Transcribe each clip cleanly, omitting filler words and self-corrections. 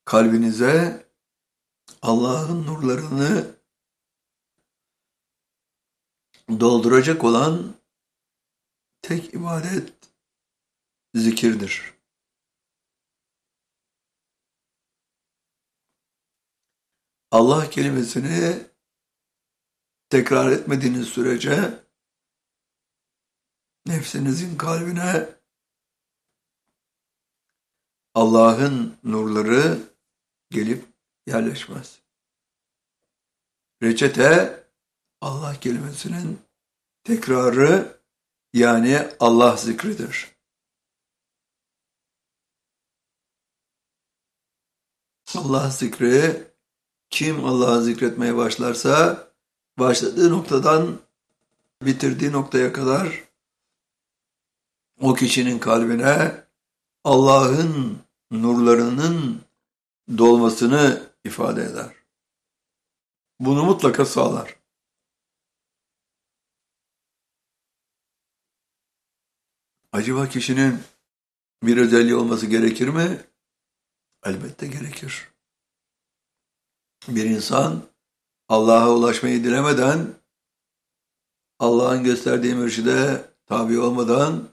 kalbinize Allah'ın nurlarını dolduracak olan tek ibadet zikirdir. Allah kelimesini tekrar etmediğiniz sürece nefsinizin kalbine Allah'ın nurları gelip yerleşmez. Reçete Allah kelimesinin tekrarı, yani Allah zikridir. Allah zikri, kim Allah'ı zikretmeye başlarsa başladığı noktadan bitirdiği noktaya kadar o kişinin kalbine Allah'ın nurlarının dolmasını ifade eder. Bunu mutlaka sağlar. Acaba kişinin bir özelliği olması gerekir mi? Elbette gerekir. Bir insan Allah'a ulaşmayı dilemeden, Allah'ın gösterdiği mürşide tabi olmadan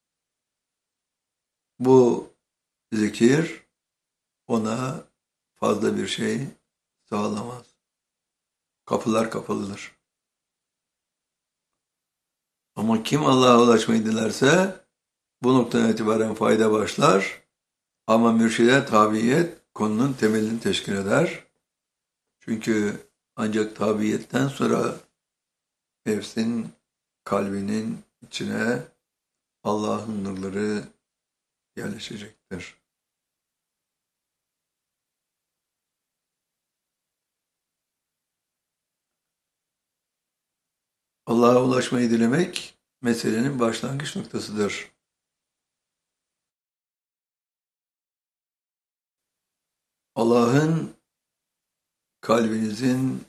bu zikir ona fazla bir şey sağlamaz. Kapılar kapalıdır. Ama kim Allah'a ulaşmayı dilerse bu noktadan itibaren fayda başlar. Ama mürşide tabiyet konunun temelini teşkil eder. Çünkü ancak tabiyetten sonra nefsin, kalbinin içine Allah'ın nurları yerleşecektir. Allah'a ulaşmayı dilemek meselenin başlangıç noktasıdır. Allah'ın kalbinizin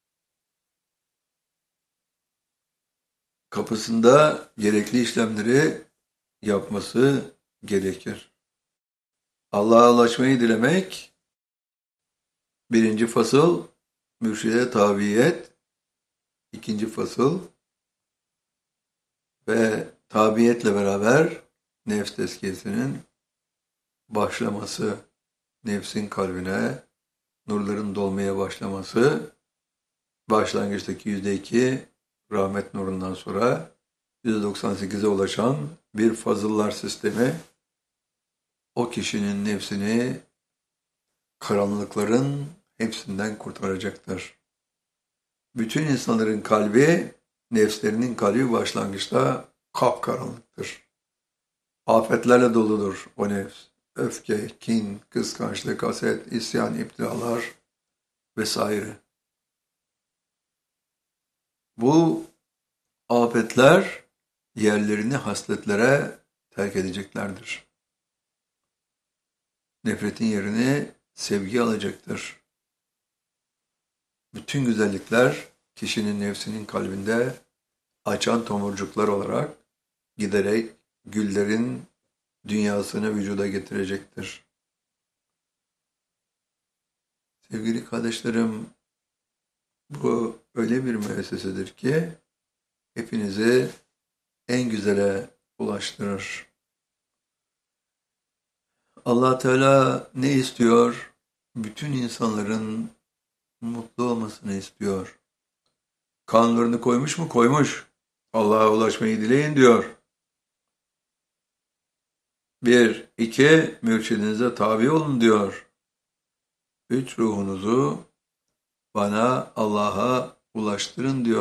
kapısında gerekli işlemleri yapması gerekir. Allah'a ulaşmayı dilemek, birinci fasıl mürşide tabiyet, ikinci fasıl ve tabiyetle beraber nefs tezkiyesinin başlaması, nefsin kalbine nurların dolmaya başlaması, başlangıçtaki %2 rahmet nurundan sonra %98'e ulaşan bir fazıllar sistemi, o kişinin nefsini karanlıkların hepsinden kurtaracaktır. Bütün insanların kalbi, nefslerinin kalbi başlangıçta kapkaranlıktır. Afetlerle doludur o nefs. Öfke, kin, kıskançlık, haset, isyan, iptilalar vesaire. Bu afetler yerlerini hasletlere terk edeceklerdir. Nefretin yerini sevgi alacaktır. Bütün güzellikler kişinin nefsinin kalbinde açan tomurcuklar olarak giderek güllerin dünyasını vücuda getirecektir. Sevgili kardeşlerim, bu öyle bir müessesedir ki hepinizi en güzele ulaştırır. Allah Teala ne istiyor? Bütün insanların mutlu olmasını istiyor. Kanunlarını koymuş mu? Koymuş. Allah'a ulaşmayı dileyin diyor. 1, 2, mürşidinize tabi olun diyor. 3, ruhunuzu bana, Allah'a ulaştırın diyor.